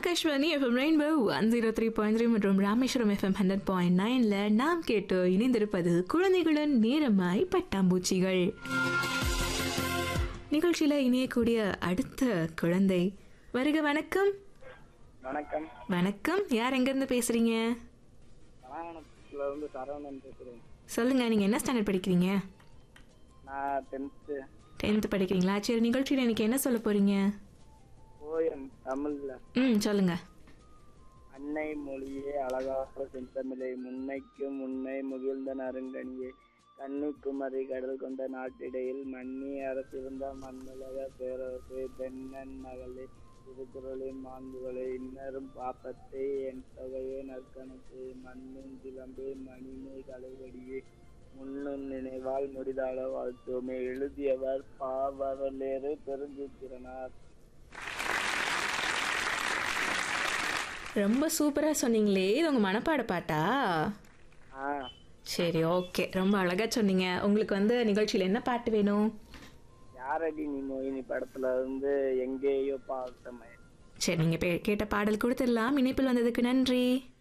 Akashvani FM rainbow 103.3 மற்றும் Rameswaram FM 100.9ல நாம் கேட்டு இணைந்திருப்பது குழந்தைகளின் நேரமாய் பட்டாம்பூச்சிகள். நிகழ்ச்சியில இணையக்கூடிய அடுத்த குழந்தை வருக. வணக்கம். வணக்கம். வணக்கம். யார் எங்கிருந்து பேசுறீங்க? இருந்து சரவணன் பேசுறேன். சொல்லுங்க, நீங்க என்ன ஸ்டாண்டர்ட் படிக்கிறீங்க? நான் 10th படிக்கிறீங்களா? சரி, நிகழ்ச்சியில இன்னைக்கு என்ன சொல்ல போறீங்க? போயம் தமிழ்ல. சொல்லுங்க. அன்னை மொழியே அழகாக செந்தமிழை, முன்னைக்கு முன்னை முகிழ்ந்த நறுங்கனியே, கன்னிக்குமரி கடல் கொண்ட நாட்டிடையில் மன்னி அரசிருந்த மண்ணுலக பேரரசு, பெண்ணன் மகளே திருக்குறளின் மாண்புகளே, இன்னரும் பாப்பத்தை என் தொகையே நற்கணக்கு, மண்ணின் சிலம்பே மணிமே கலைவடியே, முன்னும் நினைவால் முடிதாள வாழ்த்துமே. எழுதியவர் பாவலேறு பெருஞ்சித்திரனார். ரொம்ப சூப்பரா சொன்னீங்களே. இது உங்க மனப்பாட பாட்டா? சரி, ஓகே, ரொம்ப அழகா சொன்னீங்க. உங்களுக்கு நிகழ்ச்சியில என்ன பாட்டு வேணும்? யாரடி நீ மோகினி படத்துல இருந்து எங்கேயோ பார்த்தமே. சரி, நீங்க கேட்ட பாடல் கொடுத்துடலாம். இணைப்பில் வந்ததுக்கு நன்றி.